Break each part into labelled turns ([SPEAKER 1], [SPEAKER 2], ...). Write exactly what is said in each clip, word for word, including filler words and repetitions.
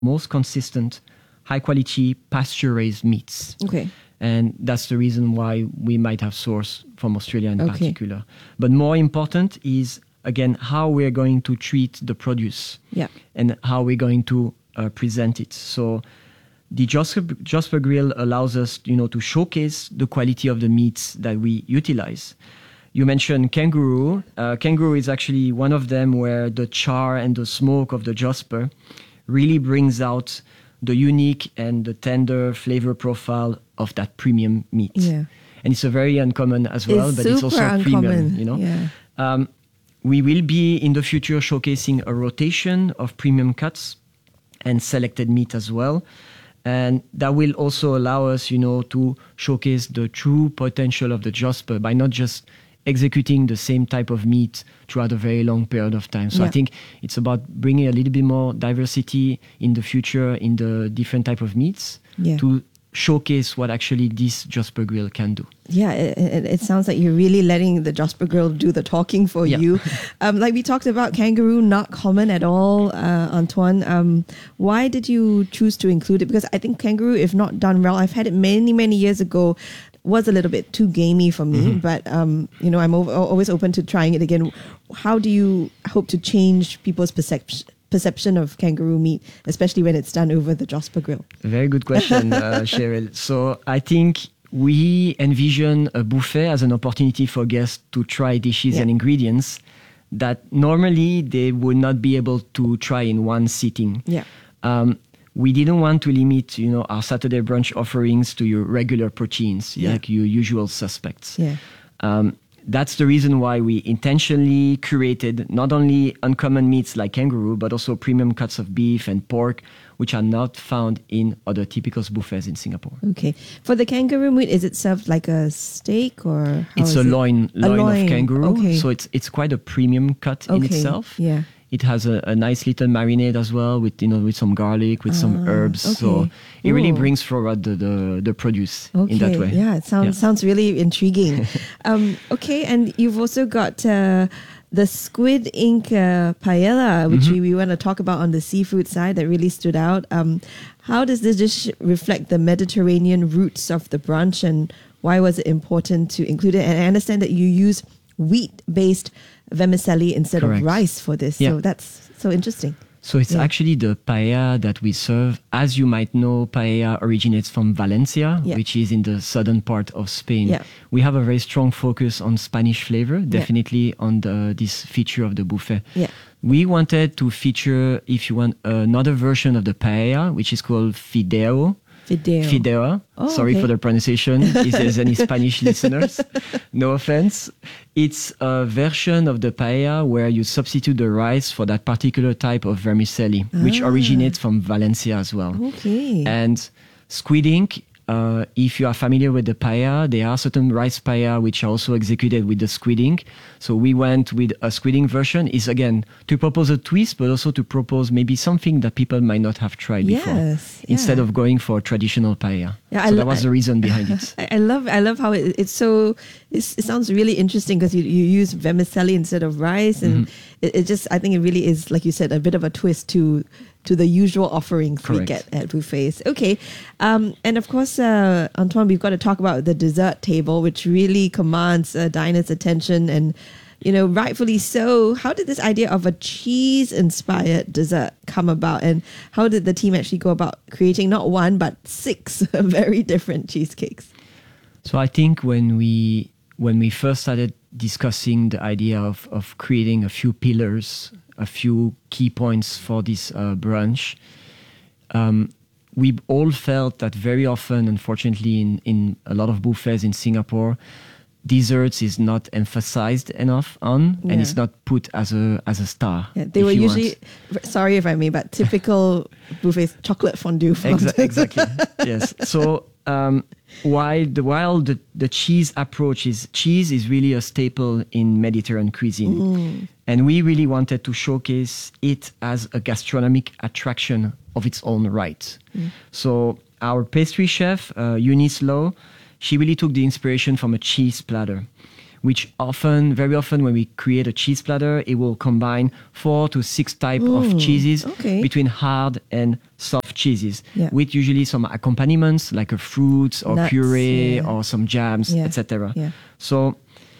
[SPEAKER 1] most consistent, high-quality, pasture-raised meats.
[SPEAKER 2] Okay.
[SPEAKER 1] And that's the reason why we might have sourced from Australia in
[SPEAKER 2] Okay.
[SPEAKER 1] particular. But more important is, again, how we're going to treat the produce
[SPEAKER 2] Yeah.
[SPEAKER 1] and how we're going to uh, present it. So the Jasper, Jasper Grill allows us, you know, to showcase the quality of the meats that we utilize. You mentioned kangaroo. Uh, kangaroo is actually one of them where the char and the smoke of the Jasper really brings out the unique and the tender flavor profile of that premium meat.
[SPEAKER 2] Yeah.
[SPEAKER 1] And it's a very uncommon as well,
[SPEAKER 2] It's
[SPEAKER 1] but it's also
[SPEAKER 2] super
[SPEAKER 1] premium,
[SPEAKER 2] uncommon,
[SPEAKER 1] you know.
[SPEAKER 2] yeah.
[SPEAKER 1] Um, we will be in the future showcasing a rotation of premium cuts and selected meat as well. And that will also allow us, you know, to showcase the true potential of the Jasper by not just executing the same type of meat throughout a very long period of time. So
[SPEAKER 2] Yeah.
[SPEAKER 1] I think it's about bringing a little bit more diversity in the future in the different type of meats
[SPEAKER 2] Yeah.
[SPEAKER 1] to showcase what actually this Jasper Grill can do.
[SPEAKER 2] Yeah, it, it, it sounds like you're really letting the Jasper Grill do the talking for
[SPEAKER 1] Yeah.
[SPEAKER 2] you. Um, like we talked about, kangaroo, not common at all, uh, Antoine. Um, why did you choose to include it? Because I think kangaroo, if not done well, I've had it many, many years ago, was a little bit too gamey for me.
[SPEAKER 1] Mm-hmm.
[SPEAKER 2] But, um, you know, I'm over, always open to trying it again. How do you hope to change people's perception? perception of kangaroo meat, especially when it's done over the Jasper Grill?
[SPEAKER 1] Very good question, uh, Cheryl. So I think we envision a buffet as an opportunity for guests to try dishes
[SPEAKER 2] Yeah.
[SPEAKER 1] and ingredients that normally they would not be able to try in one sitting.
[SPEAKER 2] Yeah.
[SPEAKER 1] Um, we didn't want to limit, you know, our Saturday brunch offerings to your regular proteins,
[SPEAKER 2] Yeah.
[SPEAKER 1] like your usual suspects.
[SPEAKER 2] Yeah.
[SPEAKER 1] Um, that's the reason why we intentionally curated not only uncommon meats like kangaroo, but also premium cuts of beef and pork, which are not found in other typical buffets in Singapore.
[SPEAKER 2] Okay. For the kangaroo meat, is it served like a steak or? how
[SPEAKER 1] It's
[SPEAKER 2] is
[SPEAKER 1] a
[SPEAKER 2] it?
[SPEAKER 1] loin,
[SPEAKER 2] A
[SPEAKER 1] loin
[SPEAKER 2] loin,
[SPEAKER 1] of kangaroo,
[SPEAKER 2] okay.
[SPEAKER 1] so it's it's quite a premium cut in
[SPEAKER 2] Okay,
[SPEAKER 1] itself.
[SPEAKER 2] yeah.
[SPEAKER 1] It has a, a nice little marinade as well, with you know with some garlic, with some
[SPEAKER 2] Ah,
[SPEAKER 1] herbs. So
[SPEAKER 2] okay.
[SPEAKER 1] it really
[SPEAKER 2] Ooh.
[SPEAKER 1] brings forward the, the, the produce
[SPEAKER 2] Okay,
[SPEAKER 1] in that way.
[SPEAKER 2] yeah, it sounds
[SPEAKER 1] Yeah.
[SPEAKER 2] sounds really intriguing. um, okay, and you've also got uh, the squid ink uh, paella, which
[SPEAKER 1] Mm-hmm.
[SPEAKER 2] we, we want to talk about on the seafood side. That really stood out. Um, how does this dish reflect the Mediterranean roots of the brunch, and why was it important to include it? And I understand that you use wheat-based vermicelli instead
[SPEAKER 1] Correct.
[SPEAKER 2] of rice for this,
[SPEAKER 1] Yeah.
[SPEAKER 2] so that's so interesting.
[SPEAKER 1] So it's
[SPEAKER 2] Yeah.
[SPEAKER 1] actually the paella that we serve. As you might know, paella originates from Valencia,
[SPEAKER 2] Yeah.
[SPEAKER 1] which is in the southern part of Spain.
[SPEAKER 2] Yeah.
[SPEAKER 1] We have a very strong focus on Spanish flavor, definitely on the, this feature of the buffet.
[SPEAKER 2] Yeah.
[SPEAKER 1] We wanted to feature, if you want, another version of the paella, which is called fideo.
[SPEAKER 2] Fideo.
[SPEAKER 1] Fideo.
[SPEAKER 2] Oh,
[SPEAKER 1] Sorry
[SPEAKER 2] okay.
[SPEAKER 1] for the pronunciation. If there's any Spanish listeners, no offense. It's a version of the paella where you substitute the rice for that particular type of vermicelli, which
[SPEAKER 2] Ah.
[SPEAKER 1] originates from Valencia as well.
[SPEAKER 2] Okay.
[SPEAKER 1] And squid ink, uh, if you are familiar with the paella, there are certain rice paella which are also executed with the squid ink. So we went with a squid ink version. Is again to propose a twist, but also to propose maybe something that people might not have tried before,
[SPEAKER 2] Yes,
[SPEAKER 1] instead
[SPEAKER 2] yeah.
[SPEAKER 1] of going for traditional paella.
[SPEAKER 2] Yeah,
[SPEAKER 1] so
[SPEAKER 2] I lo-
[SPEAKER 1] that was
[SPEAKER 2] I-
[SPEAKER 1] the reason behind it.
[SPEAKER 2] I I love I love how it, it's so it's, it sounds really interesting because you, you use vermicelli instead of rice, and
[SPEAKER 1] Mm-hmm.
[SPEAKER 2] it, it just I think it really is, like you said, a bit of a twist to to the usual offerings we
[SPEAKER 1] Correct.
[SPEAKER 2] get at buffets. Okay, um, and of course, uh, Antoine, we've got to talk about the dessert table, which really commands uh, diners' attention, and you know, rightfully so. How did this idea of a cheese-inspired dessert come about, and how did the team actually go about creating not one but six very different cheesecakes?
[SPEAKER 1] So I think when we when we first started discussing the idea of, of creating a few pillars, a few key points for this uh, brunch, um, we all felt that very often, unfortunately, in, in a lot of buffets in Singapore, desserts is not emphasized enough on,
[SPEAKER 2] Yeah.
[SPEAKER 1] and it's not put as a as a star.
[SPEAKER 2] Yeah, they
[SPEAKER 1] if
[SPEAKER 2] were
[SPEAKER 1] you
[SPEAKER 2] usually,
[SPEAKER 1] want.
[SPEAKER 2] sorry if I may, but typical buffets, chocolate fondue.
[SPEAKER 1] Exa-
[SPEAKER 2] fondue.
[SPEAKER 1] exactly. Yes. So um, while the while the, the cheese approach is cheese is really a staple in Mediterranean cuisine,
[SPEAKER 2] Mm.
[SPEAKER 1] and we really wanted to showcase it as a gastronomic attraction of its own right.
[SPEAKER 2] Mm.
[SPEAKER 1] So our pastry chef uh, Eunice Lowe, she really took the inspiration from a cheese platter. which often, very often when we create a cheese platter, it will combine four to six type of cheeses
[SPEAKER 2] okay.
[SPEAKER 1] between hard and soft cheeses,
[SPEAKER 2] Yeah.
[SPEAKER 1] with usually some accompaniments like a fruit or
[SPEAKER 2] Nuts,
[SPEAKER 1] puree
[SPEAKER 2] yeah.
[SPEAKER 1] or some jams,
[SPEAKER 2] Yeah.
[SPEAKER 1] et cetera.
[SPEAKER 2] Yeah.
[SPEAKER 1] So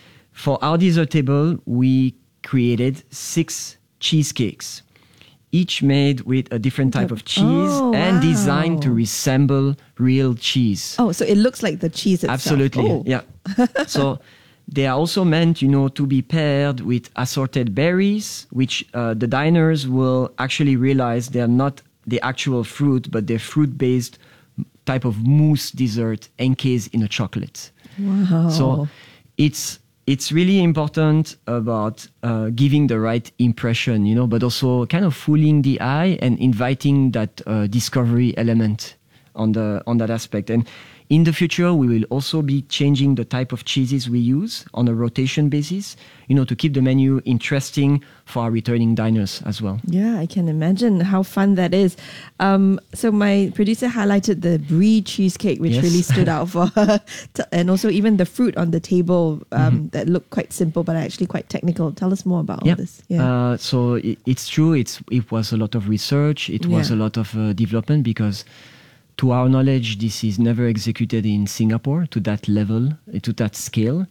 [SPEAKER 1] for our dessert table, we created six cheesecakes, each made with a different type of cheese
[SPEAKER 2] Oh,
[SPEAKER 1] and
[SPEAKER 2] wow.
[SPEAKER 1] designed to resemble real cheese.
[SPEAKER 2] Oh, so it looks like the cheese itself.
[SPEAKER 1] Absolutely,
[SPEAKER 2] Oh.
[SPEAKER 1] yeah. So they are also meant, you know, to be paired with assorted berries, which uh, the diners will actually realize they are not the actual fruit, but they're fruit-based type of mousse dessert encased in a chocolate.
[SPEAKER 2] Wow.
[SPEAKER 1] So it's it's really important about uh, giving the right impression, you know, but also kind of fooling the eye and inviting that uh, discovery element on the on that aspect. And in the future, we will also be changing the type of cheeses we use on a rotation basis, you know, to keep the menu interesting for our returning diners as well.
[SPEAKER 2] Yeah, I can imagine how fun that is. Um, so my producer highlighted the brie cheesecake, which
[SPEAKER 1] Yes.
[SPEAKER 2] really stood out for her, T- and also even the fruit on the table um,
[SPEAKER 1] Mm-hmm.
[SPEAKER 2] that looked quite simple but actually quite technical. Tell us more about all
[SPEAKER 1] Yeah.
[SPEAKER 2] this. Yeah.
[SPEAKER 1] Uh, so it, it's true. It's it was a lot of research. It was
[SPEAKER 2] Yeah.
[SPEAKER 1] a lot of uh, development because, to our knowledge, this is never executed in Singapore to that level, uh, to that scale.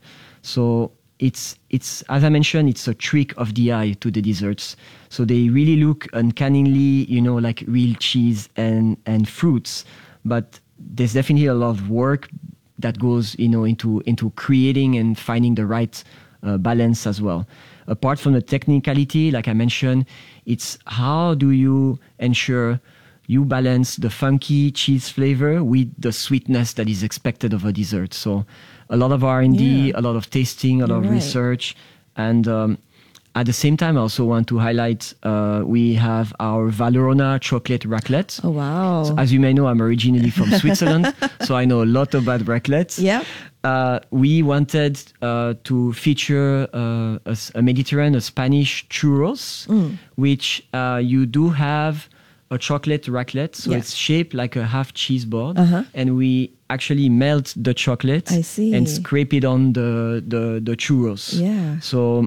[SPEAKER 1] So it's it's as I mentioned, it's a trick of the eye to the desserts. So they really look uncannily, you know, like real cheese and and fruits, but there's definitely a lot of work that goes, you know, into into creating and finding the right uh, balance as well. Apart from the technicality, like I mentioned, it's how do you ensure you balance the funky cheese flavor with the sweetness that is expected of a dessert. So a lot of R and D,
[SPEAKER 2] Yeah.
[SPEAKER 1] a lot of tasting, a lot
[SPEAKER 2] You're
[SPEAKER 1] of
[SPEAKER 2] right.
[SPEAKER 1] research. And um, at the same time, I also want to highlight, uh, we have our Valrhona chocolate raclette.
[SPEAKER 2] Oh, wow.
[SPEAKER 1] So as you may know, I'm originally from Switzerland, so I know a lot about raclette.
[SPEAKER 2] Yep.
[SPEAKER 1] Uh, we wanted uh, to feature uh, a, s- a Mediterranean, a Spanish churros,
[SPEAKER 2] Mm.
[SPEAKER 1] which uh, you do have a chocolate raclette. So
[SPEAKER 2] Yeah.
[SPEAKER 1] it's shaped like a half cheese board.
[SPEAKER 2] Uh-huh.
[SPEAKER 1] And we actually melt the chocolate
[SPEAKER 2] I see.
[SPEAKER 1] and scrape it on the, the, the churros.
[SPEAKER 2] Yeah.
[SPEAKER 1] So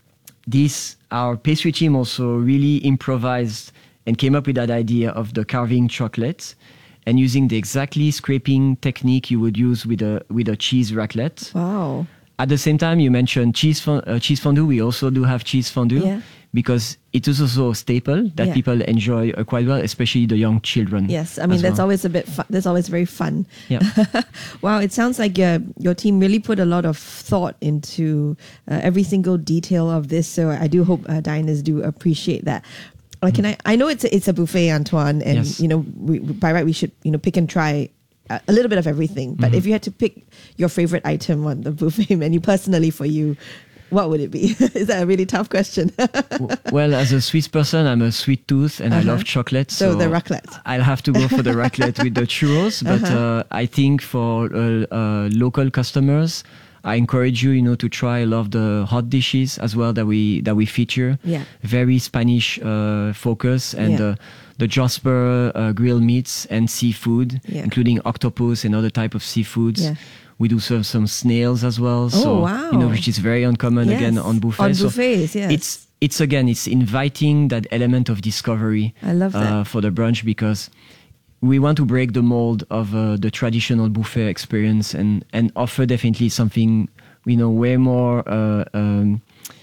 [SPEAKER 1] this, our pastry team also really improvised and came up with that idea of the carving chocolate and using the exactly scraping technique you would use with a with a cheese raclette.
[SPEAKER 2] Wow.
[SPEAKER 1] At the same time, you mentioned cheese fon- uh, cheese fondue. We also do have cheese fondue
[SPEAKER 2] Yeah.
[SPEAKER 1] because it is also a staple that
[SPEAKER 2] Yeah.
[SPEAKER 1] people enjoy uh, quite well, especially the young children.
[SPEAKER 2] Yes, I mean
[SPEAKER 1] as
[SPEAKER 2] that's
[SPEAKER 1] well.
[SPEAKER 2] always a bit fun. That's always very fun.
[SPEAKER 1] Yeah.
[SPEAKER 2] Wow, it sounds like your your team really put a lot of thought into uh, every single detail of this. So I do hope uh, diners do appreciate that. Uh, can I? I know it's a, it's a buffet, Antoine, and
[SPEAKER 1] Yes.
[SPEAKER 2] you know we, by right we should you know pick and try a, a little bit of everything. But if you had to pick your favorite item on the buffet menu personally for you, what would it be? Is that a really tough question?
[SPEAKER 1] W- well, as a Swiss person, I'm a sweet tooth and I
[SPEAKER 2] Uh-huh.
[SPEAKER 1] love chocolate.
[SPEAKER 2] So
[SPEAKER 1] So,
[SPEAKER 2] the raclette.
[SPEAKER 1] I'll have to go for the raclette with the churros. But
[SPEAKER 2] Uh-huh.
[SPEAKER 1] uh, I think for uh, uh, local customers, I encourage you, you know, to try a lot of the hot dishes as well that we that we feature.
[SPEAKER 2] Yeah.
[SPEAKER 1] Very Spanish uh, focus and
[SPEAKER 2] Yeah.
[SPEAKER 1] uh, the Jasper uh, grilled meats and seafood,
[SPEAKER 2] Yeah.
[SPEAKER 1] including octopus and other type of seafoods.
[SPEAKER 2] Yeah.
[SPEAKER 1] We do serve some snails as well.
[SPEAKER 2] Oh,
[SPEAKER 1] so,
[SPEAKER 2] wow.
[SPEAKER 1] you know, which is very uncommon again
[SPEAKER 2] Yes,
[SPEAKER 1] on buffets.
[SPEAKER 2] on
[SPEAKER 1] So
[SPEAKER 2] buffets, yes.
[SPEAKER 1] It's it's again, it's inviting that element of discovery
[SPEAKER 2] I love that.
[SPEAKER 1] uh, for the brunch because we want to break the mold of uh, the traditional buffet experience and, and offer definitely something, you know, way more uh, um,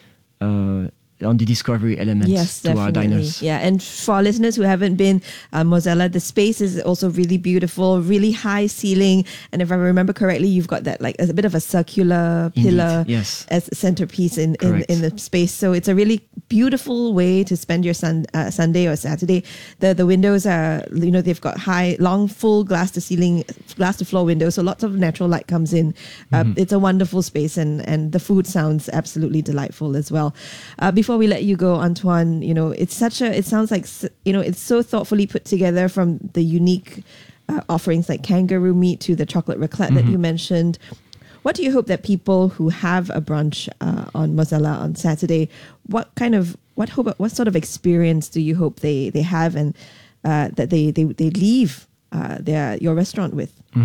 [SPEAKER 1] uh, on the discovery element
[SPEAKER 2] Yes,
[SPEAKER 1] to
[SPEAKER 2] definitely.
[SPEAKER 1] our diners.
[SPEAKER 2] Yeah, and for our listeners who haven't been, uh, Mozilla, the space is also really beautiful, really high ceiling, and if I remember correctly, you've got that like a bit of a circular
[SPEAKER 1] Indeed,
[SPEAKER 2] pillar
[SPEAKER 1] yes.
[SPEAKER 2] as a centerpiece in, in,
[SPEAKER 1] Correct.
[SPEAKER 2] in the space. So it's a really beautiful way to spend your sun, uh, Sunday or Saturday. The the windows are, you know, they've got high, long, full glass to ceiling, glass to floor windows, so lots of natural light comes in. Uh,
[SPEAKER 1] Mm-hmm.
[SPEAKER 2] It's a wonderful space, and and the food sounds absolutely delightful as well. Uh, before we let you go, Antoine, you know, it's such a, it sounds like, s- you know, it's so thoughtfully put together from the unique uh, offerings like kangaroo meat to the chocolate raclette that you mentioned. What do you hope that people who have a brunch uh, on Mozilla on Saturday, what kind of, what hope, what sort of experience do you hope they, they have and uh, that they, they, they leave uh, their, your restaurant with?
[SPEAKER 1] Mhm.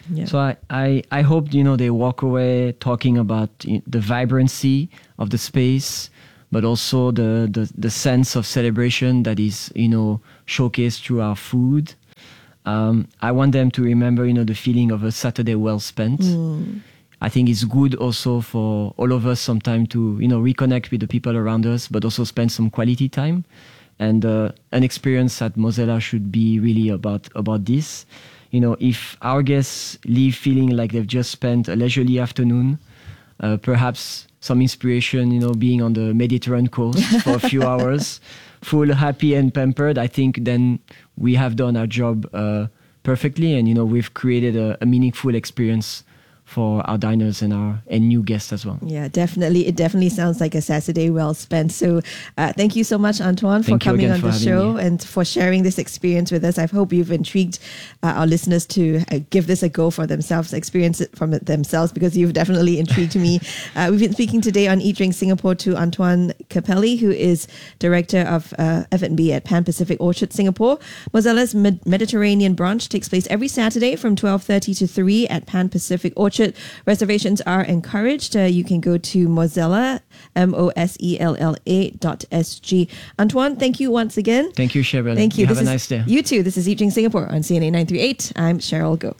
[SPEAKER 2] Yeah.
[SPEAKER 1] So I, I, I hope, you know, they walk away talking about the vibrancy of the space, but also the, the, the sense of celebration that is, you know, showcased through our food. Um, I want them to remember, you know, the feeling of a Saturday well spent.
[SPEAKER 2] Mm.
[SPEAKER 1] I think it's good also for all of us sometime to, you know, reconnect with the people around us, but also spend some quality time. And uh, an experience at Mozilla should be really about, about this. You know, if our guests leave feeling like they've just spent a leisurely afternoon, uh, perhaps some inspiration, you know, being on the Mediterranean coast for a few hours, full, happy and pampered, I think then we have done our job uh, perfectly. And, you know, we've created a, a meaningful experience for our diners and our and new guests as well.
[SPEAKER 2] Yeah, definitely. It definitely sounds like a Saturday well spent. So uh, thank you so much, Antoine, for
[SPEAKER 1] thank
[SPEAKER 2] coming on
[SPEAKER 1] for
[SPEAKER 2] the show
[SPEAKER 1] me.
[SPEAKER 2] and for sharing this experience with us. I hope you've intrigued uh, our listeners to uh, give this a go for themselves, experience it from it themselves, because you've definitely intrigued me. Uh, we've been speaking today on Eat Drink Singapore to Antoine Capelli, who is Director of uh, F and B at Pan Pacific Orchard Singapore. Mozella's Med- Mediterranean brunch takes place every Saturday from twelve thirty to three at Pan Pacific Orchard. Reservations are encouraged. Uh, you can go to Mozella, M O S E L L A dot S G. Antoine, thank you once again.
[SPEAKER 1] Thank you, Cheryl.
[SPEAKER 2] Thank you.
[SPEAKER 1] you
[SPEAKER 2] This
[SPEAKER 1] have a
[SPEAKER 2] is,
[SPEAKER 1] nice day.
[SPEAKER 2] You too. This is Eat Drink Singapore on C N A nine three eight. I'm Cheryl Goh.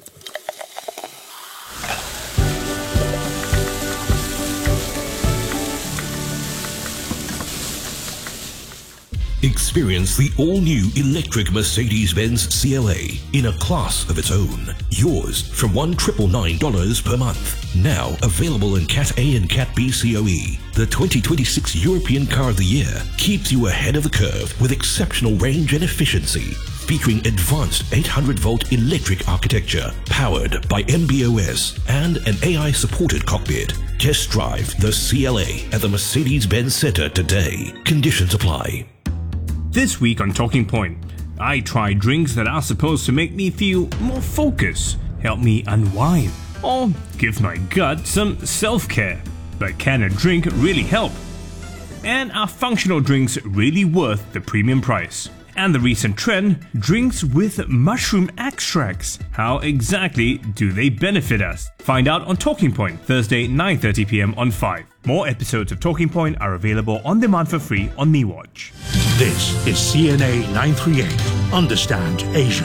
[SPEAKER 3] Experience the all-new electric Mercedes-Benz C L A in a class of its own. Yours from one thousand nine hundred ninety-nine dollars per month. Now available in Cat A and Cat B C O E. The twenty twenty-six European Car of the Year keeps you ahead of the curve with exceptional range and efficiency. Featuring advanced eight hundred volt electric architecture, powered by M B O S and an A I-supported cockpit. Test drive the C L A at the Mercedes-Benz Center today. Conditions apply.
[SPEAKER 4] This week on Talking Point, I try drinks that are supposed to make me feel more focused, help me unwind, or give my gut some self-care. But can a drink really help? And are functional drinks really worth the premium price? And the recent trend, drinks with mushroom extracts. How exactly do they benefit us? Find out on Talking Point, Thursday, nine thirty p.m. on five. More episodes of Talking Point are available on demand for free on MeWatch.
[SPEAKER 5] This is C N A nine three eight. Understand Asia.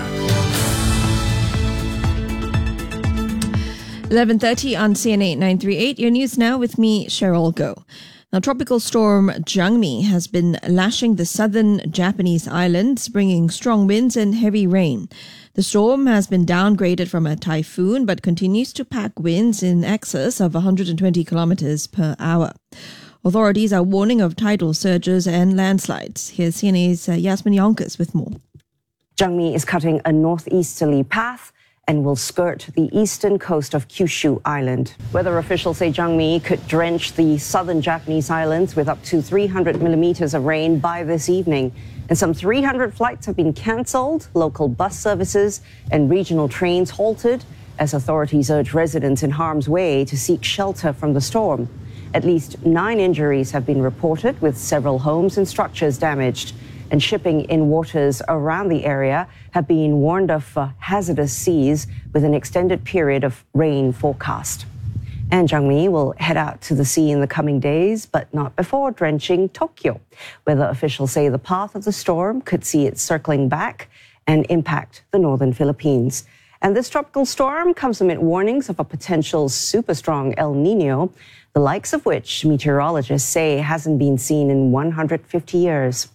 [SPEAKER 2] eleven thirty on C N A nine three eight. Your news now with me, Cheryl Goh. Now, tropical storm Jangmi has been lashing the southern Japanese islands, bringing strong winds and heavy rain. The storm has been downgraded from a typhoon, but continues to pack winds in excess of one hundred twenty kilometers per hour. Authorities are warning of tidal surges and landslides. Here's C N A's uh, Yasmin Yonkers with more.
[SPEAKER 6] Jangmi is cutting a northeasterly path and will skirt the eastern coast of Kyushu Island. Weather officials say Jangmi could drench the southern Japanese islands with up to three hundred millimeters of rain by this evening. And some three hundred flights have been cancelled, local bus services and regional trains halted as authorities urge residents in harm's way to seek shelter from the storm. At least nine injuries have been reported, with several homes and structures damaged. And shipping in waters around the area have been warned of uh, hazardous seas with an extended period of rain forecast. And Jangmi will head out to the sea in the coming days, but not before drenching Tokyo. Weather officials say the path of the storm could see it circling back and impact the northern Philippines. And this tropical storm comes amid warnings of a potential super strong El Nino, the likes of which meteorologists say hasn't been seen in one hundred fifty years.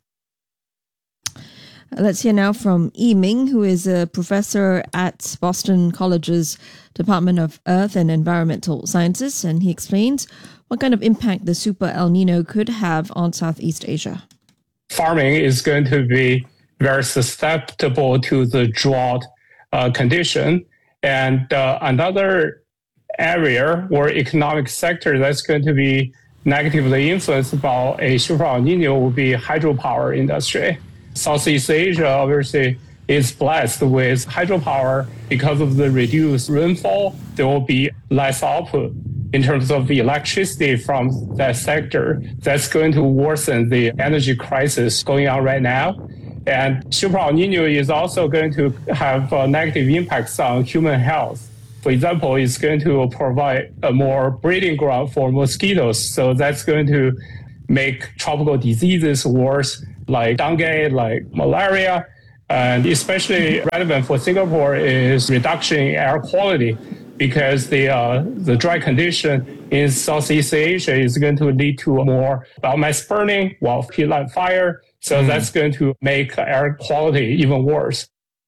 [SPEAKER 2] Let's hear now from Yi Ming, who is a professor at Boston College's Department of Earth and Environmental Sciences, and he explains what kind of impact the Super El Nino could have on Southeast Asia.
[SPEAKER 7] Farming is going to be very susceptible to the drought uh, condition. And uh, another area or economic sector that's going to be negatively influenced by a Super El Nino will be hydropower industry. Southeast Asia obviously is blessed with hydropower. Because of the reduced rainfall, there will be less output in terms of the electricity from that sector. That's going to worsen the energy crisis going on right now. And Super El Nino is also going to have uh, negative impacts on human health. For example, it's going to provide a more breeding ground for mosquitoes. So that's going to make tropical diseases worse, like dengue, like malaria. And especially relevant for Singapore is reduction in air quality, because the uh, the dry condition in Southeast Asia is going to lead to more biomass burning, while peatland fire. So mm. that's going to make air quality even worse.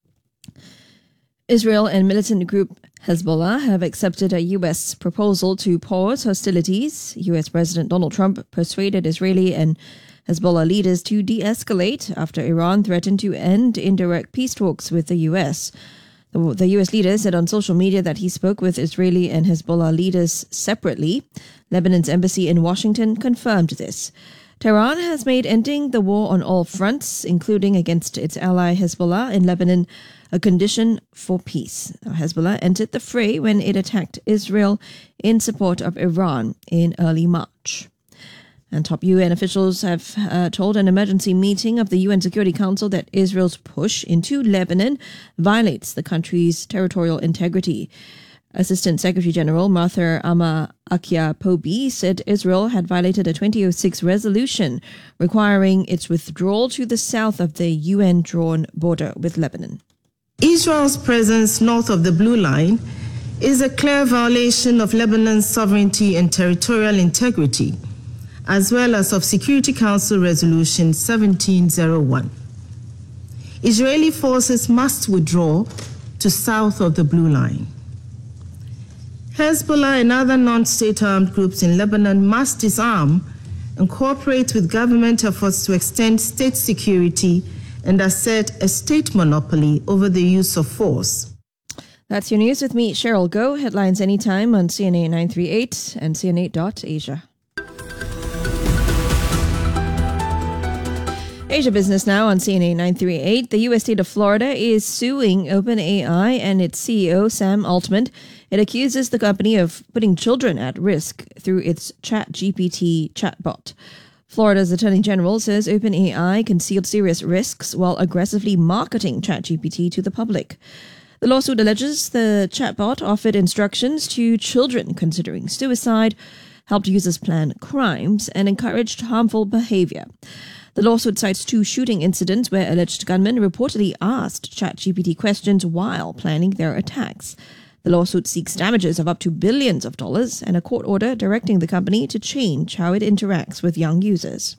[SPEAKER 2] Israel and militant group Hezbollah have accepted a U S proposal to pause hostilities. U S President Donald Trump persuaded Israeli and Hezbollah leaders to de-escalate after Iran threatened to end indirect peace talks with the U S. The, the U S leader said on social media that he spoke with Israeli and Hezbollah leaders separately. Lebanon's embassy in Washington confirmed this. Tehran has made ending the war on all fronts, including against its ally Hezbollah in Lebanon, a condition for peace. Hezbollah entered the fray when it attacked Israel in support of Iran in early March. And top U N officials have uh, told an emergency meeting of the U N Security Council that Israel's push into Lebanon violates the country's territorial integrity. Assistant Secretary General Martha Ama Akia-Pobi said Israel had violated a twenty oh six resolution requiring its withdrawal to the south of the U N-drawn border with Lebanon.
[SPEAKER 8] Israel's presence north of the Blue Line is a clear violation of Lebanon's sovereignty and territorial integrity, as well as of Security Council Resolution seventeen oh one. Israeli forces must withdraw to south of the Blue Line. Hezbollah and other non-state armed groups in Lebanon must disarm and cooperate with government efforts to extend state security and assert a state monopoly over the use of force.
[SPEAKER 2] That's your news with me, Cheryl Go. Headlines anytime on C N A nine thirty-eight and C N A dot Asia. Asia Business now on C N A nine thirty-eight. The U S state of Florida is suing OpenAI and its C E O, Sam Altman. It accuses the company of putting children at risk through its ChatGPT chatbot. Florida's Attorney General says OpenAI concealed serious risks while aggressively marketing ChatGPT to the public. The lawsuit alleges the chatbot offered instructions to children considering suicide, helped users plan crimes, and encouraged harmful behavior. The lawsuit cites two shooting incidents where alleged gunmen reportedly asked ChatGPT questions while planning their attacks. The lawsuit seeks damages of up to billions of dollars and a court order directing the company to change how it interacts with young users.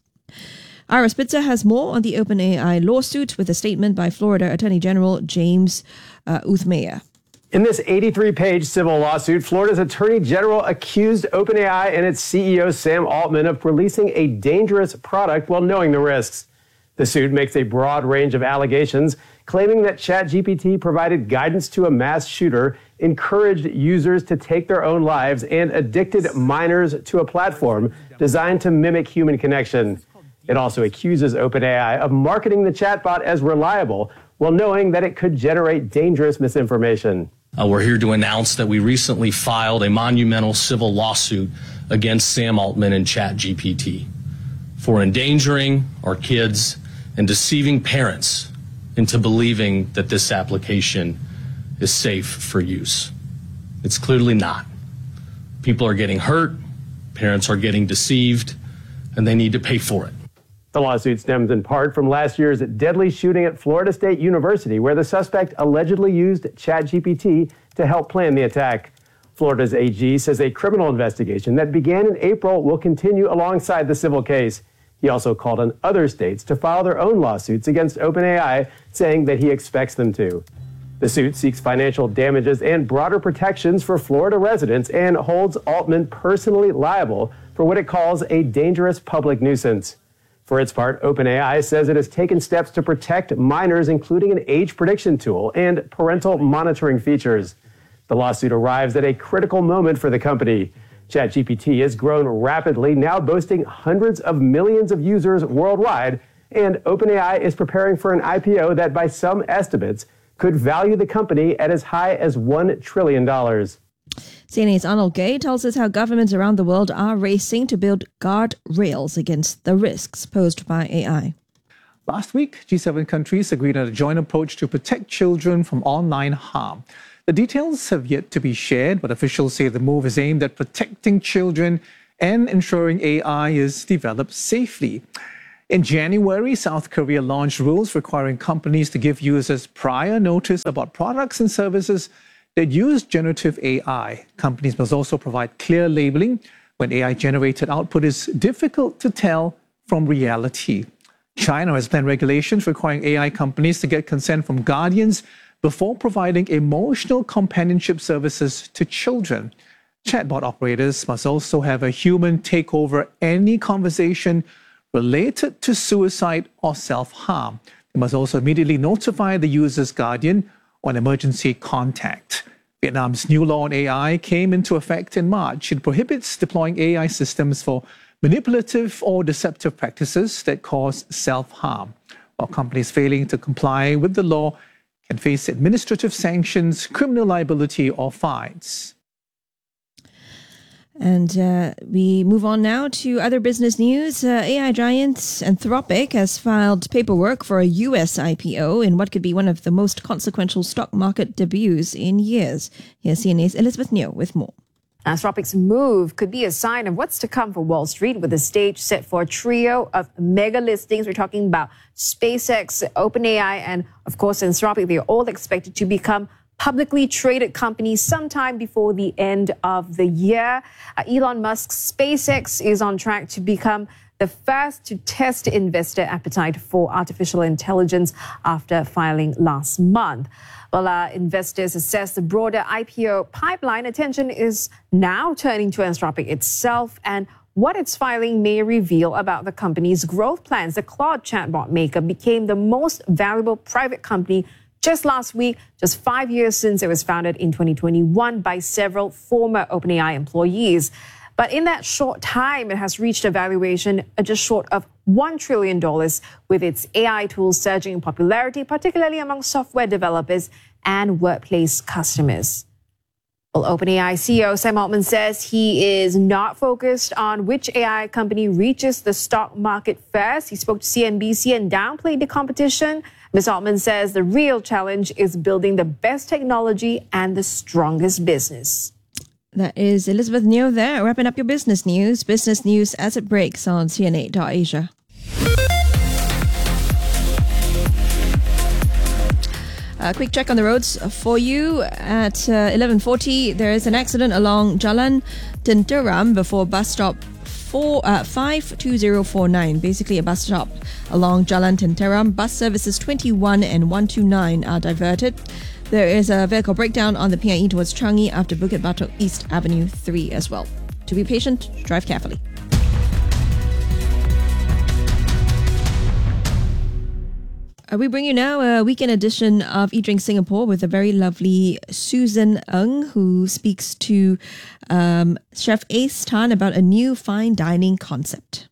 [SPEAKER 2] Ira Spitzer has more on the OpenAI lawsuit with a statement by Florida Attorney General James uh, Uthmeier.
[SPEAKER 9] In this eighty-three page civil lawsuit, Florida's Attorney General accused OpenAI and its C E O, Sam Altman, of releasing a dangerous product while knowing the risks. The suit makes a broad range of allegations, claiming that ChatGPT provided guidance to a mass shooter, encouraged users to take their own lives, and addicted minors to a platform designed to mimic human connection. It also accuses OpenAI of marketing the chatbot as reliable while knowing that it could generate dangerous misinformation.
[SPEAKER 10] Uh, we're here to announce that we recently filed a monumental civil lawsuit against Sam Altman and ChatGPT for endangering our kids and deceiving parents into believing that this application is safe for use. It's clearly not. People are getting hurt, parents are getting deceived, and they need to pay for it.
[SPEAKER 9] The lawsuit stems in part from last year's deadly shooting at Florida State University, where the suspect allegedly used ChatGPT to help plan the attack. Florida's A G says a criminal investigation that began in April will continue alongside the civil case. He also called on other states to file their own lawsuits against OpenAI, saying that he expects them to. The suit seeks financial damages and broader protections for Florida residents and holds Altman personally liable for what it calls a dangerous public nuisance. For its part, OpenAI says it has taken steps to protect minors, including an age prediction tool and parental monitoring features. The lawsuit arrives at a critical moment for the company. ChatGPT has grown rapidly, now boasting hundreds of millions of users worldwide, and OpenAI is preparing for an I P O that, by some estimates, could value the company at as high as one trillion dollars.
[SPEAKER 2] C N A's Arnold Gay tells us how governments around the world are racing to build guardrails against the risks posed by A I.
[SPEAKER 11] Last week, G seven countries agreed on a joint approach to protect children from online harm. The details have yet to be shared, but officials say the move is aimed at protecting children and ensuring A I is developed safely. In January, South Korea launched rules requiring companies to give users prior notice about products and services that use generative A I. Companies must also provide clear labeling when A I-generated output is difficult to tell from reality. China has planned regulations requiring A I companies to get consent from guardians before providing emotional companionship services to children. Chatbot operators must also have a human take over any conversation related to suicide or self-harm. They must also immediately notify the user's guardian on emergency contact. Vietnam's new law on A I came into effect in March. It prohibits deploying A I systems for manipulative or deceptive practices that cause self-harm. While companies failing to comply with the law can face administrative sanctions, criminal liability, or fines.
[SPEAKER 2] And uh, we move on now to other business news. Uh, A I giant Anthropic has filed paperwork for a U S I P O in what could be one of the most consequential stock market debuts in years. Here's C N A's Elizabeth Neo with more.
[SPEAKER 12] Anthropic's move could be a sign of what's to come for Wall Street, with the stage set for a trio of mega listings. We're talking about SpaceX, OpenAI, and of course Anthropic. They're all expected to become publicly traded companies sometime before the end of the year. Uh, Elon Musk's SpaceX is on track to become the first to test investor appetite for artificial intelligence after filing last month. While uh, investors assess the broader I P O pipeline, attention is now turning to Anthropic itself and what its filing may reveal about the company's growth plans. The Claude chatbot maker became the most valuable private company just last week, just five years since it was founded in twenty twenty-one by several former OpenAI employees. But in that short time, it has reached a valuation just short of one trillion dollars, with its A I tools surging in popularity, particularly among software developers and workplace customers. Well, OpenAI C E O Sam Altman says he is not focused on which A I company reaches the stock market first. He spoke to C N B C and downplayed the competition. Miz Altman says the real challenge is building the best technology and the strongest business.
[SPEAKER 2] That is Elizabeth Neo there, wrapping up your business news. Business news as it breaks on C N A dot Asia. A quick check on the roads for you. At uh, eleven forty, there is an accident along Jalan Tenteram before bus stop four, uh, five two zero four nine. Basically a bus stop along Jalan Tenteram. Bus services twenty-one and one two nine are diverted. There is a vehicle breakdown on the P I E towards Changi after Bukit Batok East Avenue three as well. To be patient, drive carefully. Uh, we bring you now a weekend edition of Eat Drink Singapore with a very lovely Susan Ng, who speaks to um, Chef Ace Tan about a new fine dining concept.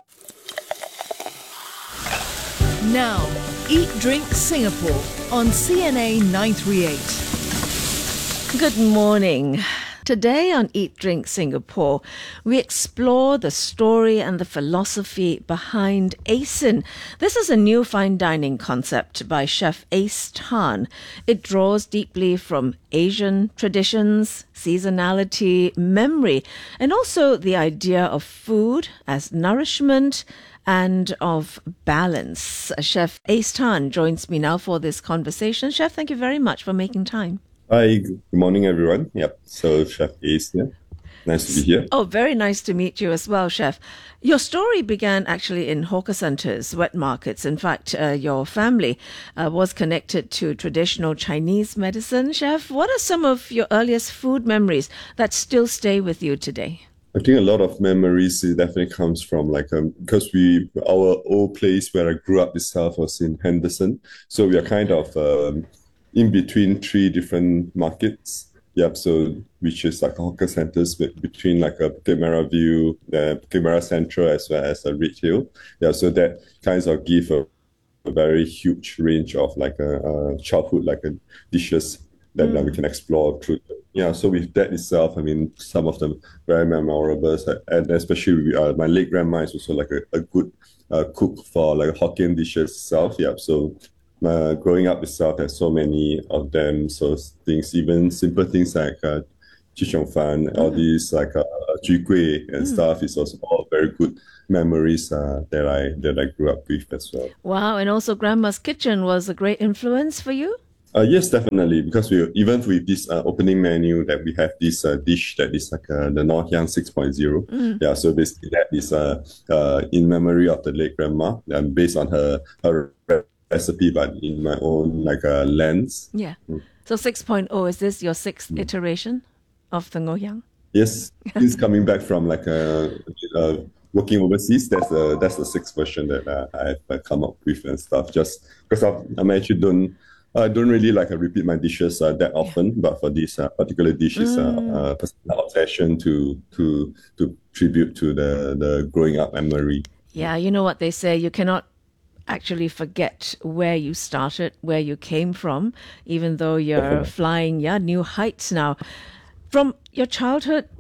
[SPEAKER 13] Now, Eat Drink Singapore on C N A nine thirty-eight.
[SPEAKER 14] Good morning. Today on Eat Drink Singapore, we explore the story and the philosophy behind ASIN. This is a new fine dining concept by Chef Ace Tan. It draws deeply from Asian traditions, seasonality, memory, and also the idea of food as nourishment and of balance. Chef Ace Tan joins me now for this conversation. Chef, thank you very much for making time.
[SPEAKER 15] Hi, good morning, everyone. Yep, so Chef Ace here. Nice to be here.
[SPEAKER 14] Oh, very nice to meet you as well, Chef. Your story began actually in hawker centres, wet markets. In fact, uh, your family uh, was connected to traditional Chinese medicine. Chef, what are some of your earliest food memories that still stay with you today?
[SPEAKER 15] I think a lot of memories it definitely comes from like um because we our old place where I grew up itself was in Henderson, so we are kind of um, in between three different markets. Yep, so which is like hawker centers between like a Bukit Merah View, uh, Bukit Merah Central, as well as a Red Hill. Yeah, so that kinds of give a, a very huge range of like a, a childhood like a dishes that, mm. that we can explore through. Yeah, so with that itself, I mean, some of them very memorable, and especially uh, my late grandma is also like a, a good uh, cook for like Hokkien dishes itself. Yeah, so uh, growing up itself, there's so many of them. So things, even simple things like uh, Chichong Fan, mm. all these like uh, Ju Gui and mm. stuff is also all very good memories uh, that I that I grew up with as well.
[SPEAKER 14] Wow, and also Grandma's Kitchen was a great influence for you?
[SPEAKER 15] Uh, yes, definitely, because we even with this uh, opening menu that we have this uh, dish that is like uh, the Ngoh Hiang six point oh. Mm. Yeah, so basically that is uh, uh, in memory of the late grandma and based on her her recipe, but in my own like uh, lens.
[SPEAKER 14] Yeah. Mm. So six point oh, is this your sixth mm. iteration of the Ngoh Hiang?
[SPEAKER 15] Yes, he's coming back from like a. Uh, working overseas. That's the that's the sixth version that uh, I've uh, come up with and stuff. Just because I'm actually don't. I don't really like uh, repeat my dishes uh, that often, yeah. but for this uh, particular dish, is mm. uh, uh, personal obsession to to to tribute to the the growing up memory.
[SPEAKER 14] Yeah, you know what they say, you cannot actually forget where you started, where you came from, even though you're flying yeah new heights now. From your childhood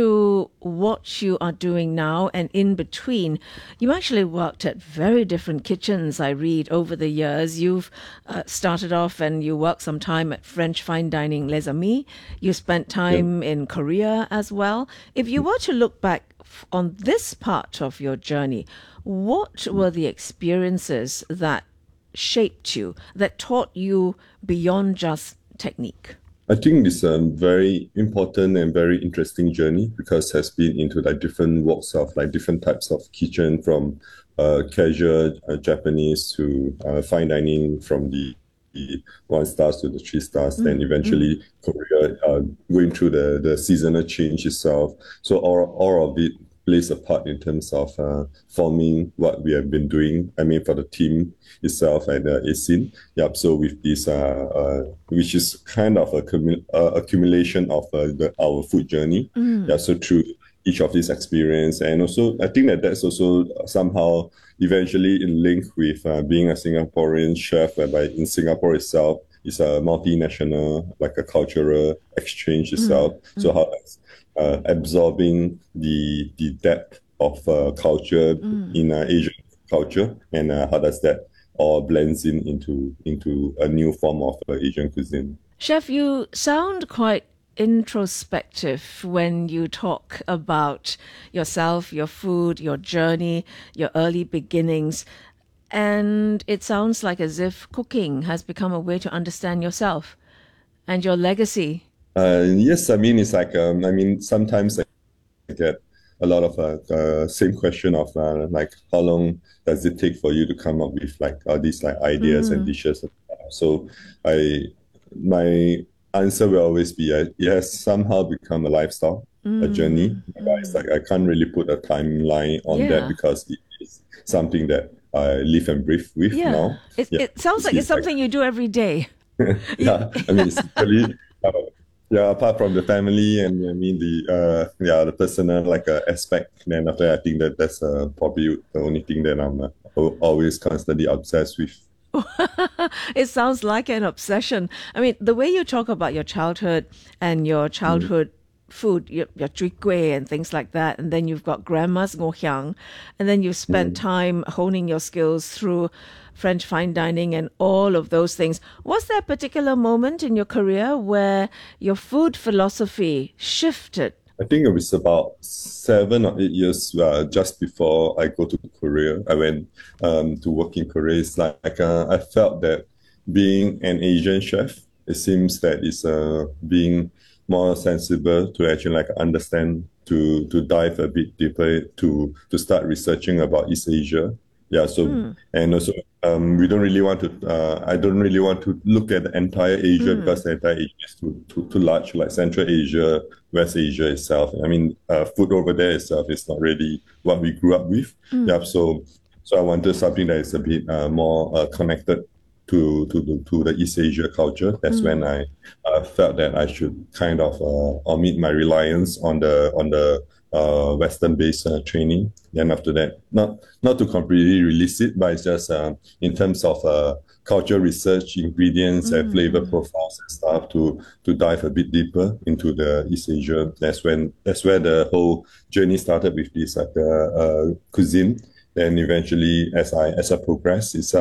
[SPEAKER 14] to what you are doing now and in between, you actually worked at very different kitchens, I read, over the years. You've uh, started off and you worked some time at French fine dining Les Amis. You spent time yeah. in Korea as well. If you were to look back on this part of your journey, what were the experiences that shaped you, that taught you beyond just technique?
[SPEAKER 15] I think it's a very important and very interesting journey because it has been into like different walks of like different types of kitchen, from uh, casual uh, Japanese to uh, fine dining, from the, the one stars to the three stars, mm-hmm. then eventually mm-hmm. Korea, uh, going through the, the seasonal change itself. So all, all of it plays a part in terms of uh, forming what we have been doing. I mean, for the team itself and uh, Asin. Yep. So with this, uh, uh, which is kind of a commu- uh, accumulation of uh, the, our food journey. Mm. Yeah. So through each of these experience, and also I think that that's also somehow eventually in link with uh, being a Singaporean chef, whereby in Singapore itself is a multinational, like a cultural exchange itself. Mm. So how that's Uh, absorbing the the depth of uh, culture mm. in uh, Asian culture, and uh, how does that all blends in into into a new form of uh, Asian cuisine.
[SPEAKER 14] Chef, you sound quite introspective when you talk about yourself, your food, your journey, your early beginnings, and it sounds like as if cooking has become a way to understand yourself and your legacy.
[SPEAKER 15] Uh, yes, I mean, it's like, um, I mean, sometimes I get a lot of uh, uh, same question of uh, like, how long does it take for you to come up with like all these like ideas mm. and dishes? So I, my answer will always be, uh, it has somehow become a lifestyle, mm. a journey. Mm. It's like, I can't really put a timeline on yeah. that because it is something that I live and breathe with
[SPEAKER 14] yeah.
[SPEAKER 15] now.
[SPEAKER 14] It, yeah. it sounds like it's, it's something like, you do every day.
[SPEAKER 15] yeah, I mean, it's really... Uh, Yeah, apart from the family and I mean the uh yeah the personal like uh, aspect, then after that, I think that that's uh, probably the only thing that I'm uh, always constantly obsessed with.
[SPEAKER 14] It sounds like an obsession. I mean, the way you talk about your childhood and your childhood mm. food, your, your Ju Gui and things like that, and then you've got Grandma's Ngoh Hiang, and then you've spent mm. time honing your skills through French fine dining and all of those things. Was there a particular moment in your career where your food philosophy shifted?
[SPEAKER 15] I think it was about seven or eight years uh, just before I go to Korea. I went um, to work in Korea. It's like uh, I felt that being an Asian chef, it seems that it's uh, being more sensible to actually like understand, to to dive a bit deeper, to to start researching about East Asia. Yeah, so, mm. and also, um, we don't really want to, uh, I don't really want to look at the entire Asia mm. because the entire Asia is too, too, too large, like Central Asia, West Asia itself. I mean, uh, food over there itself is not really what we grew up with. Mm. Yeah, so, so I wanted something that is a bit uh, more uh, connected to, to, the, to the East Asia culture. That's mm. when I uh, felt that I should kind of uh, omit my reliance on the, on the, uh, Western-based uh, training. Then after that, not not to completely release it, but it's just uh, in terms of uh, cultural research, ingredients, mm. and flavor profiles and stuff, to to dive a bit deeper into the East Asia. That's when that's where the whole journey started with this like uh, uh, cuisine. Then eventually, as I as I progressed itself,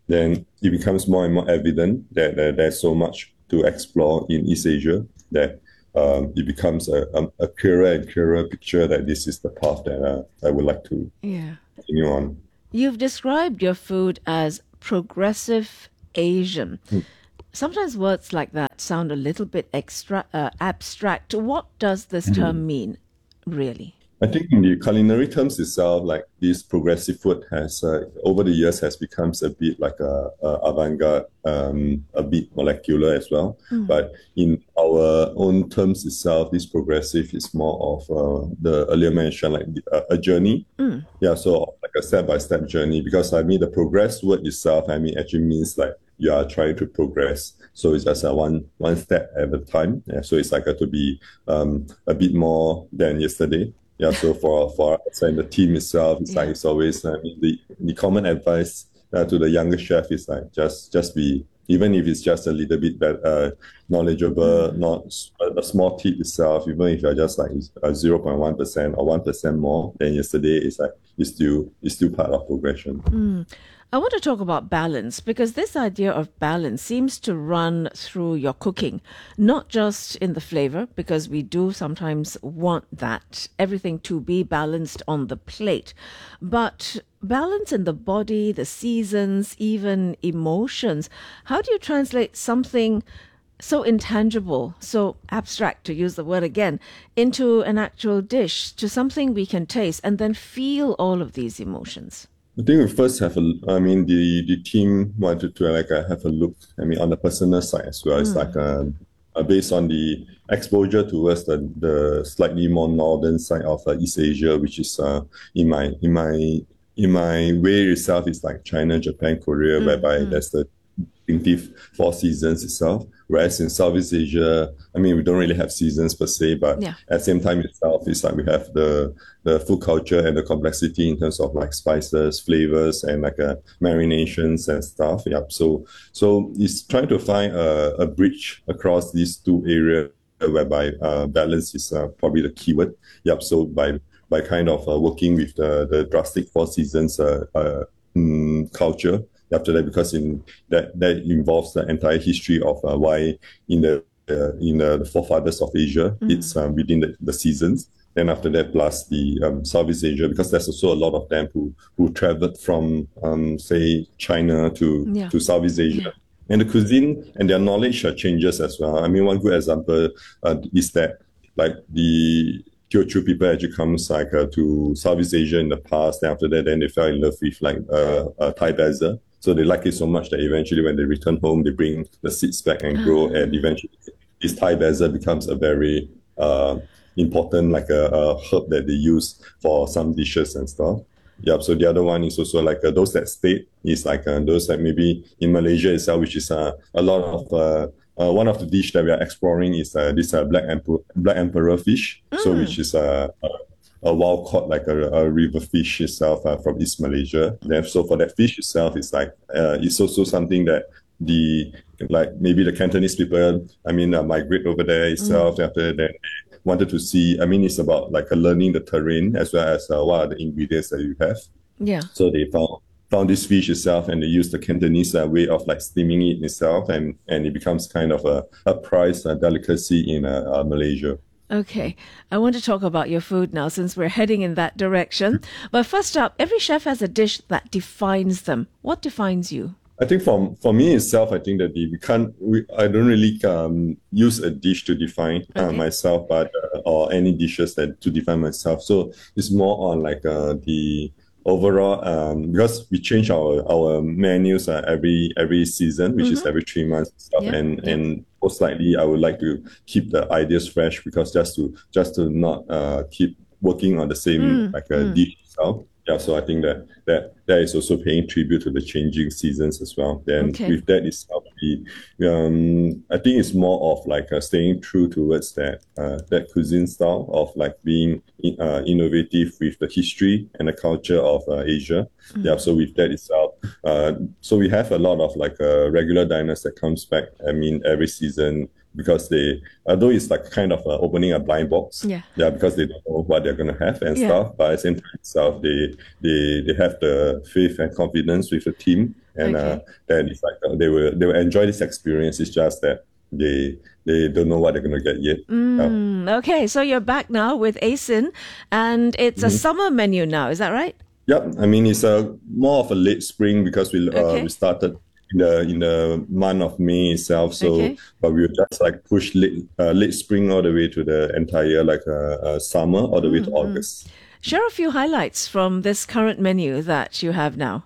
[SPEAKER 15] then it becomes more and more evident that uh, there's so much to explore in East Asia that um, it becomes a, a, a clearer and clearer picture that this is the path that uh, I would like to
[SPEAKER 14] yeah.
[SPEAKER 15] continue on.
[SPEAKER 14] You've described your food as progressive Asian. Mm. Sometimes words like that sound a little bit extra, uh, abstract. What does this mm-hmm. term mean, really?
[SPEAKER 15] I think in the culinary terms itself, like this progressive food has, uh, over the years, has become a bit like a, a avant-garde, um, a bit molecular as well. Mm. But in our own terms itself, this progressive is more of uh, the earlier mentioned, like a, a journey. Mm. Yeah, so like a step-by-step journey. Because I mean, the progress word itself, I mean, actually means like you are trying to progress. So it's just a one one step at a time. Yeah, so it's like a, to be um, a bit more than yesterday. Yeah, so for for us and the team itself, it's yeah. like it's always I mean the, the common advice uh, to the younger chef is like just just be, even if it's just a little bit better, uh, knowledgeable, mm. not a, a small tip itself, even if you're just like a zero point one percent or one percent more than yesterday, it's like it's still it's still part of progression.
[SPEAKER 14] Mm. I want to talk about balance, because this idea of balance seems to run through your cooking, not just in the flavor, because we do sometimes want that, everything to be balanced on the plate, but balance in the body, the seasons, even emotions. How do you translate something so intangible, so abstract, to use the word again, into an actual dish, to something we can taste and then feel all of these emotions?
[SPEAKER 15] I think we first have a, I mean, the, the team wanted to like uh, have a look, I mean, on the personal side as well. Mm. It's like um, uh, based on the exposure towards the, the slightly more northern side of uh, East Asia, which is uh, in my, in my, in my way itself, it's like China, Japan, Korea, mm. whereby mm. there's the distinctive four seasons itself. Whereas in Southeast Asia, I mean, we don't really have seasons per se, but yeah. at the same time itself, it's like we have the the food culture and the complexity in terms of like spices, flavors, and like uh, marinations and stuff. Yep. So so it's trying to find a, a bridge across these two areas whereby uh, balance is uh, probably the keyword. Yep. So by by kind of uh, working with the the drastic four seasons uh, uh, mm, culture. After that, because in that that involves the entire history of uh, why in the uh, in uh, the forefathers of Asia, mm. it's um, within the, the seasons. Then after that, plus the um, Southeast Asia, because there's also a lot of them who who traveled from um, say China to yeah. to Southeast Asia. Yeah. And the cuisine and their knowledge uh, changes as well. I mean, one good example uh, is that like the Teochew people actually comes like uh, to Southeast Asia in the past. And after that, then they fell in love with like uh, uh, Thai basil. So they like it so much that eventually when they return home, they bring the seeds back and grow. And eventually this Thai basil becomes a very uh, important like a, a herb that they use for some dishes and stuff. Yep. So the other one is also like uh, those that stayed is like uh, those that maybe in Malaysia itself, which is uh, a lot of uh, uh, one of the dish that we are exploring is uh, this uh, black emperor black emperor fish. Mm. So which is uh, a, a wild caught like a, a river fish itself uh, from East Malaysia. Then so for that fish itself, it's like uh, it's also something that the like maybe the Cantonese people, I mean, uh, migrate over there itself. Mm. After that, they wanted to see. I mean, it's about like uh, learning the terrain as well as uh, what are the ingredients that you have.
[SPEAKER 14] Yeah.
[SPEAKER 15] So they found found this fish itself, and they used the Cantonese uh, way of like steaming it itself, and and it becomes kind of a a prized uh, delicacy in uh, uh, Malaysia.
[SPEAKER 14] Okay, I want to talk about your food now since we're heading in that direction. But first up, every chef has a dish that defines them. What defines you?
[SPEAKER 15] I think for for me itself, I think that the, we can't. We, I don't really um, use a dish to define uh, okay. myself, but uh, or any dishes that to define myself. So it's more on like uh, the overall um, because we change our our menus uh, every every season, which mm-hmm. is every three months, and, stuff. Yeah. and yeah. and most likely I would like to keep the ideas fresh because just to just to not uh, keep working on the same mm. like a mm. dish itself. Yeah, so I think that that that is also paying tribute to the changing seasons as well. Then okay. with that itself, we, um, I think it's more of like uh, staying true towards that uh, that cuisine style of like being uh, innovative with the history and the culture of uh, Asia. Mm. Yeah, so with that itself, uh, so we have a lot of like uh, regular diners that comes back. I mean, every season. Because they, although it's like kind of uh, opening a blind box,
[SPEAKER 14] yeah,
[SPEAKER 15] yeah, because they don't know what they're gonna have and yeah. stuff. But at the same time itself, they they they have the faith and confidence with the team, and
[SPEAKER 14] Okay.
[SPEAKER 15] uh, then it's like uh, they will they will enjoy this experience. It's just that they they don't know what they're gonna get yet. Yeah.
[SPEAKER 14] Mm, okay, so you're back now with Asin, and it's a
[SPEAKER 15] Mhm.
[SPEAKER 14] summer menu now. Is that right?
[SPEAKER 15] Yep, I mean it's a more of a late spring because we uh,
[SPEAKER 14] Okay.
[SPEAKER 15] we started in the in the month of May itself. So,
[SPEAKER 14] Okay.
[SPEAKER 15] but we will just like push late uh, late spring all the way to the entire like uh, uh, summer all the way to August.
[SPEAKER 14] Share a few highlights from this current menu that you have now.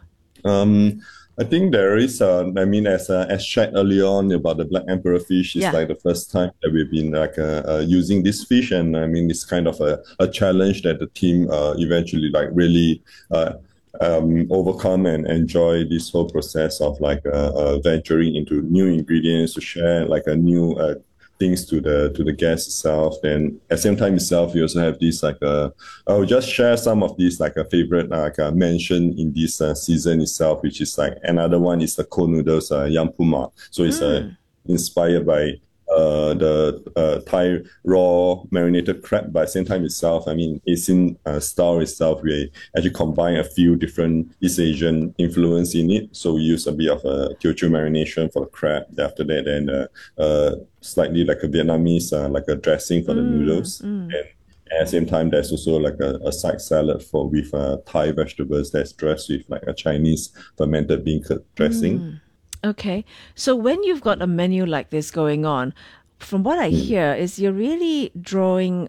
[SPEAKER 15] Um, I think there is, uh, I mean, as uh, as shared earlier on about the black emperor fish, it's
[SPEAKER 14] Yeah.
[SPEAKER 15] like the first time that we've been like uh, uh, using this fish, and I mean, it's kind of a, a challenge that the team uh, eventually like really uh, um, overcome and enjoy this whole process of like uh, uh, venturing into new ingredients to share like a new uh, things to the to the guest itself. Then at the same time itself, we also have this like uh, I'll just share some of these like a favorite like uh, mention in this uh, season itself, which is like another one is the cold noodles uh, yam puma. So it's uh, inspired by uh, the uh, Thai raw marinated crab, but at the same time itself, I mean, Asian uh, style itself, we actually combine a few different East Asian influence in it. So we use a bit of a Teochew marination for the crab. After that, then uh, uh, slightly like a Vietnamese, uh, like a dressing for the noodles. And at the same time, there's also like a, a side salad for with uh, Thai vegetables that's dressed with like a Chinese fermented bean curd dressing.
[SPEAKER 14] Okay, so when you've got a menu like this going on, from what I hear, is you're really drawing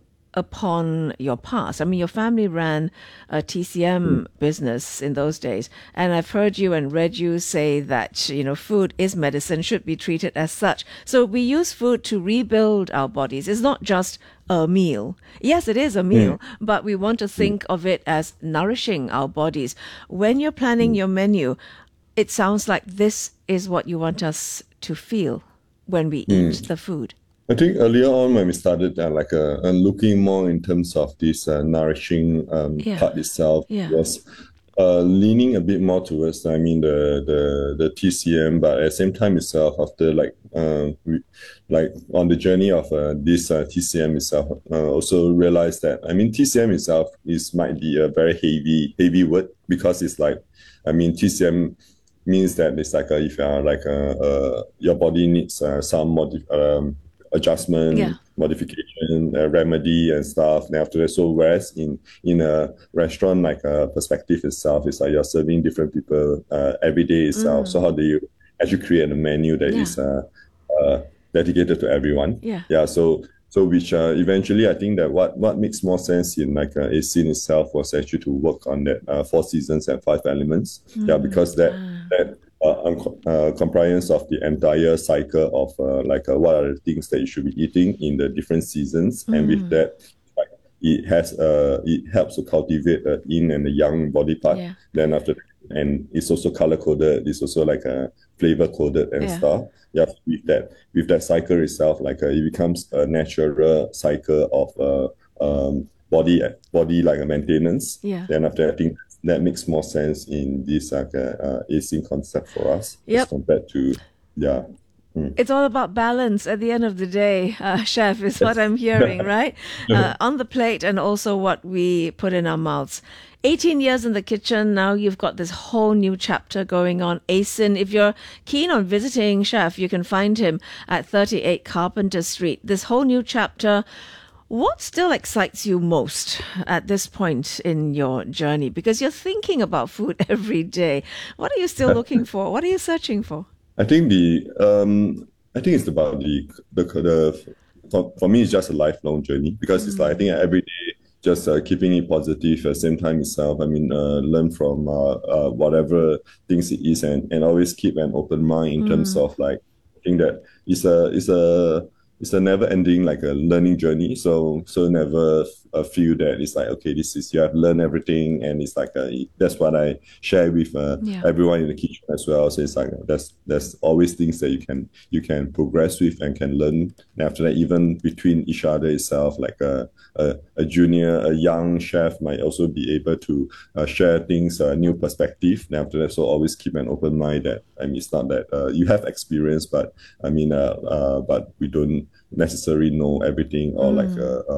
[SPEAKER 14] upon your past. I mean, your family ran a T C M business in those days, and I've heard you and read you say that, you know, food is medicine, should be treated as such. So we use food to rebuild our bodies. It's not just a meal. Yes, it is a meal, but we want to think of it as nourishing our bodies. When you're planning your menu, it sounds like this is what you want us to feel when we eat the food.
[SPEAKER 15] I think earlier on when we started uh, like uh, uh, looking more in terms of this uh, nourishing um,
[SPEAKER 14] Yeah.
[SPEAKER 15] part itself
[SPEAKER 14] Yeah.
[SPEAKER 15] was uh, leaning a bit more towards I mean the the the T C M, but at the same time itself after like um, we, like on the journey of uh, this uh, T C M itself uh, also realized that I mean T C M itself is might be a very heavy heavy word because it's like I mean T C M means that it's like uh, if you are like uh, uh, your body needs uh, some modi- um, adjustment,
[SPEAKER 14] Yeah.
[SPEAKER 15] modification, uh, remedy and stuff. And after that, so whereas in in a restaurant like a perspective itself, it's like you're serving different people uh, every day itself. So how do you actually create a menu that is uh, uh, dedicated to everyone?
[SPEAKER 14] Yeah.
[SPEAKER 15] Yeah. So so which uh, eventually I think that what what makes more sense in like uh, Asin itself was actually to work on that uh, four seasons and five elements. Yeah, because that that uh, um, uh, compliance of the entire cycle of uh, like uh, what are the things that you should be eating in the different seasons, and with that, like, it has uh, it helps to cultivate the yin and the yang body part.
[SPEAKER 14] Yeah.
[SPEAKER 15] Then after that, and it's also color coded. It's also like a flavor coded and
[SPEAKER 14] Yeah.
[SPEAKER 15] stuff. Yeah, with that with that cycle itself, like uh, it becomes a natural cycle of uh, um, body body like a maintenance.
[SPEAKER 14] Yeah.
[SPEAKER 15] Then after that, I think that makes more sense in this like uh, uh, Asin concept for us
[SPEAKER 14] Yep.
[SPEAKER 15] as compared to yeah. Mm.
[SPEAKER 14] It's all about balance at the end of the day, uh, chef, is what I'm hearing, right? Uh, on the plate and also what we put in our mouths. eighteen years in the kitchen, now you've got this whole new chapter going on. Asin, if you're keen on visiting chef, you can find him at thirty-eight Carpenter Street. This whole new chapter, what still excites you most at this point in your journey? Because you're thinking about food every day. What are you still looking for? What are you searching for?
[SPEAKER 15] I think the um I think it's about the the, the for, for me it's just a lifelong journey because it's like I think every day just uh, keeping it positive at the same time itself. I mean, uh, learn from uh, uh, whatever things it is and, and always keep an open mind in terms of like I think that it's a it's a it's a never ending like a learning journey. So so never uh, feel that it's like okay, this is you have learned everything, and it's like a, that's what I share with uh,
[SPEAKER 14] Yeah.
[SPEAKER 15] everyone in the kitchen as well. So it's like there's there's always things that you can you can progress with and can learn. And after that, even between each other itself, like a a, a junior, a young chef might also be able to uh, share things, a uh, new perspective. And after that, so always keep an open mind. That I mean, it's not that uh, you have experience, but I mean, uh, uh, but we don't necessarily know everything or like uh, uh,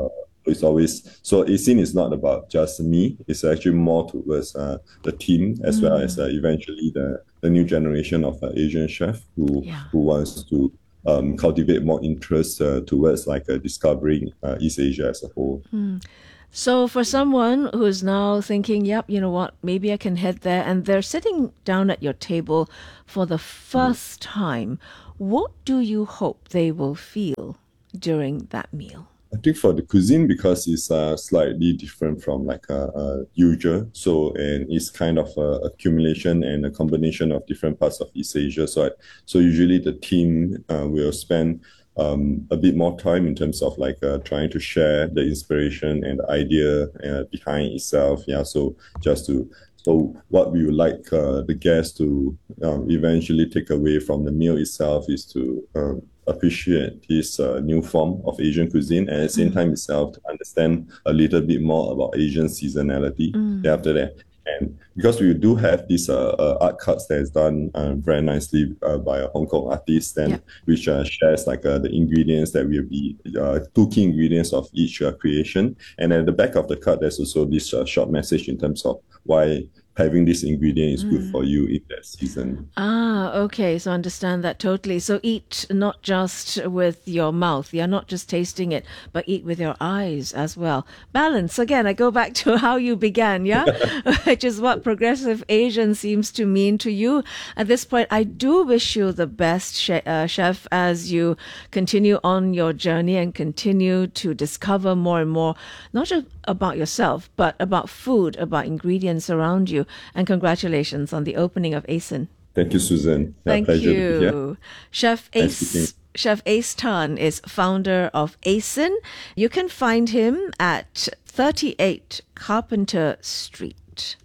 [SPEAKER 15] It's always so. ASEAN is not about just me. It's actually more towards uh, the team as mm. well as uh, eventually the, the new generation of uh, Asian chef who yeah. who wants to um, cultivate more interest uh, towards like uh, discovering uh, East Asia as a whole.
[SPEAKER 14] Mm. So for someone who's now thinking, yep, you know what, maybe I can head there, and they're sitting down at your table for the first mm. time, what do you hope they will feel during that meal?
[SPEAKER 15] I think for the cuisine, because it's uh, slightly different from like a, a usual, so and it's kind of a accumulation and a combination of different parts of East Asia. So, I, so usually the team uh, will spend um, a bit more time in terms of like uh, trying to share the inspiration and the idea uh, behind itself. Yeah, so just to so what we would like uh, the guests to um, eventually take away from the meal itself is to um, appreciate this uh, new form of Asian cuisine, and at the same mm. time itself to understand a little bit more about Asian seasonality mm. after that. And because we do have this uh, uh, art cards that is done uh, very nicely uh, by a Hong Kong artist, and yep. which uh, shares like uh, the ingredients that will be uh, two key ingredients of each uh, creation. And at the back of the card, there's also this uh, short message in terms of why having this ingredient is mm. good for you in that season.
[SPEAKER 14] Ah, okay. So I understand that totally. So eat not just with your mouth. You're not just tasting it, but eat with your eyes as well. Balance. Again, I go back to how you began, yeah? Which is what progressive Asian seems to mean to you. At this point, I do wish you the best, che- uh, Chef, as you continue on your journey and continue to discover more and more, not just about yourself, but about food, about ingredients around you. And congratulations on the opening of ASEAN.
[SPEAKER 15] Thank you, Susan.
[SPEAKER 14] Thank
[SPEAKER 15] pleasure
[SPEAKER 14] you.
[SPEAKER 15] To be here.
[SPEAKER 14] Chef Ace, Chef Ace Tan is founder of ASEAN. You can find him at thirty-eight Carpenter Street.